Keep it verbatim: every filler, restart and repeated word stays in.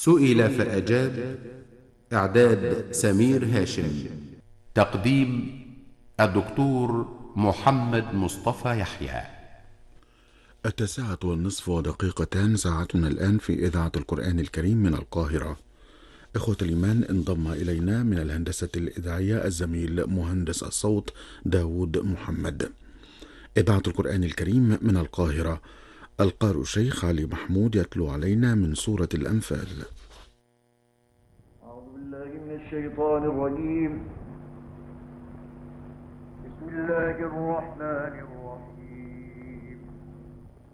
سئل فأجاب. إعداد سمير هاشم. تقديم الدكتور محمد مصطفى يحيى. التاسعة والنصف ودقيقتان، ساعتنا الآن في إذاعة القرآن الكريم من القاهرة. إخوة الإيمان، انضم إلينا من الهندسة الإذاعية الزميل مهندس الصوت داود محمد. إذاعة القرآن الكريم من القاهرة. القارئ الشيخ علي محمود يتلو علينا من سورة الأنفال. أعوذ بالله من الشيطان الرجيم. بسم الله الرحمن الرحيم.